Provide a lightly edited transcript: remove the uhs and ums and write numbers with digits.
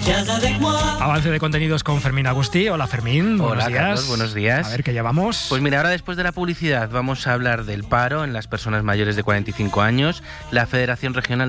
Avance de contenidos con Fermín Agustí. Hola Fermín, buenos días. Carlos, buenos días. A ver, ¿qué llevamos? Pues mira, ahora después de la publicidad vamos a hablar del paro en las personas mayores de 45 años. La Federación Regional